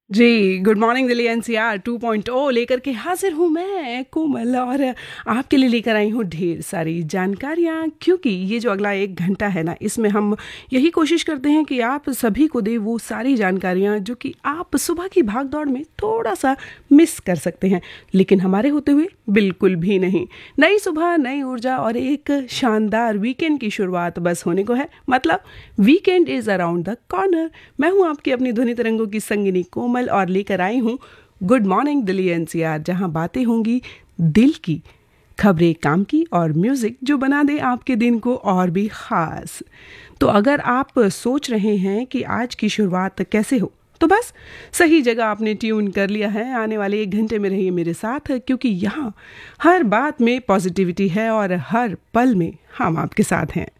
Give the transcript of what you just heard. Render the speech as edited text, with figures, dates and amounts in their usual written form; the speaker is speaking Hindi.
जी, गुड मॉर्निंग दिल्ली एनसीआर 2.0 लेकर के हाजिर हूँ मैं कोमल और आपके लिए लेकर आई हूँ ढेर सारी जानकारियाँ क्योंकि ये जो अगला 1 घंटा है ना इसमें हम यही कोशिश करते हैं कि आप सभी को दे वो सारी जानकारियाँ जो कि आप सुबह की भागदौड़ में थोड़ा सा मिस कर सकते हैं, लेकिन हमारे होते हुए बिल्कुल भी नहीं। नई सुबह, नई ऊर्जा और एक शानदार वीकेंड की शुरुआत बस होने को है। मतलब weekend is around the corner. मैं हूँ आपकी अपनी ध्वनि तरंगों की संगिनी कोमल और लेकर आई हूँ गुड मॉर्निंग दिल्ली एनसीआर, जहाँ बातें होंगी दिल की, खबरें काम की और म्यूजिक जो बना दे आपके दिन को और भी खास। तो अगर आप सोच रहे हैं कि आज की शुरुआत कैसे हो, तो बस सही जगह आपने ट्यून कर लिया है। आने वाले 1 घंटे में रहिए मेरे साथ, क्योंकि यहाँ हर बात में पॉजिटिविटी है और हर पल में हम आपके साथ हैं।